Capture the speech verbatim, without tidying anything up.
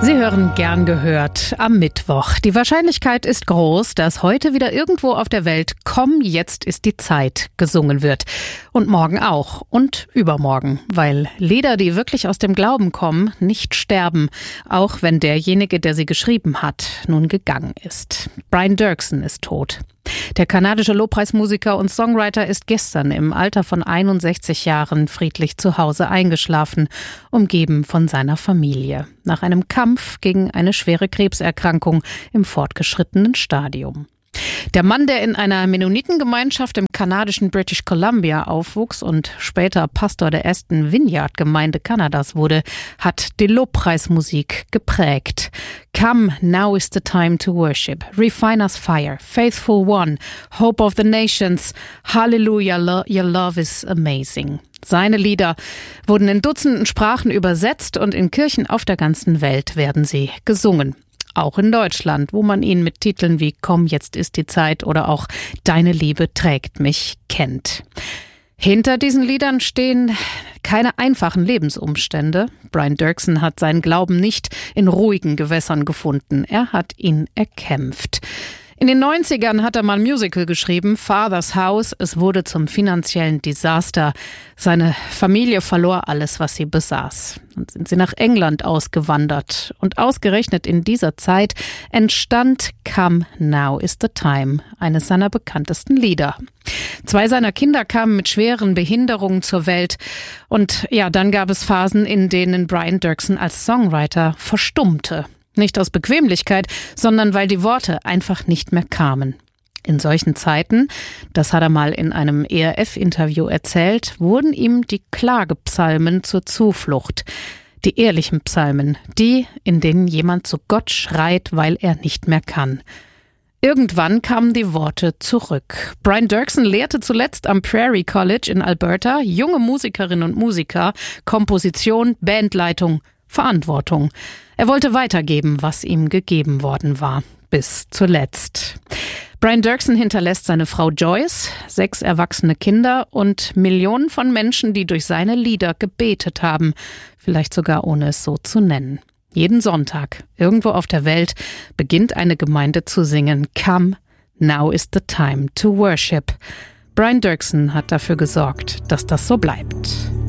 Sie hören Gern gehört am Mittwoch. Die Wahrscheinlichkeit ist groß, dass heute wieder irgendwo auf der Welt "Komm, jetzt ist die Zeit" gesungen wird. Und morgen auch und übermorgen, weil Lieder, die wirklich aus dem Glauben kommen, nicht sterben, auch wenn derjenige, der sie geschrieben hat, nun gegangen ist. Brian Doerksen ist tot. Der kanadische Lobpreismusiker und Songwriter ist gestern im Alter von einundsechzig Jahren friedlich zu Hause eingeschlafen, umgeben von seiner Familie, nach einem Kampf gegen eine schwere Krebserkrankung im fortgeschrittenen Stadium. Der Mann, der in einer Mennonitengemeinschaft im kanadischen British Columbia aufwuchs und später Pastor der ersten Vineyard-Gemeinde Kanadas wurde, hat die Lobpreismusik geprägt. Come, now is the time to worship. Refiner's Fire, Faithful One, Hope of the Nations, Hallelujah, lo- your love is amazing. Seine Lieder wurden in Dutzenden Sprachen übersetzt und in Kirchen auf der ganzen Welt werden sie gesungen. Auch in Deutschland, wo man ihn mit Titeln wie "Komm, jetzt ist die Zeit" oder auch "Deine Liebe trägt mich" kennt. Hinter diesen Liedern stehen keine einfachen Lebensumstände. Brian Doerksen hat seinen Glauben nicht in ruhigen Gewässern gefunden. Er hat ihn erkämpft. In den neunzigern hat er mal ein Musical geschrieben, Father's House. Es wurde zum finanziellen Desaster. Seine Familie verlor alles, was sie besaß. Dann sind sie nach England ausgewandert. Und ausgerechnet in dieser Zeit entstand Come, Now is the Time, eines seiner bekanntesten Lieder. Zwei seiner Kinder kamen mit schweren Behinderungen zur Welt. Und ja, dann gab es Phasen, in denen Brian Doerksen als Songwriter verstummte. Nicht aus Bequemlichkeit, sondern weil die Worte einfach nicht mehr kamen. In solchen Zeiten, das hat er mal in einem E R F-Interview erzählt, wurden ihm die Klagepsalmen zur Zuflucht. Die ehrlichen Psalmen, die, in denen jemand zu Gott schreit, weil er nicht mehr kann. Irgendwann kamen die Worte zurück. Brian Doerksen lehrte zuletzt am Prairie College in Alberta junge Musikerinnen und Musiker Komposition, Bandleitung, Verantwortung. Er wollte weitergeben, was ihm gegeben worden war, bis zuletzt. Brian Doerksen hinterlässt seine Frau Joyce, sechs erwachsene Kinder und Millionen von Menschen, die durch seine Lieder gebetet haben, vielleicht sogar ohne es so zu nennen. Jeden Sonntag, irgendwo auf der Welt, beginnt eine Gemeinde zu singen, Come, now is the time to worship. Brian Doerksen hat dafür gesorgt, dass das so bleibt.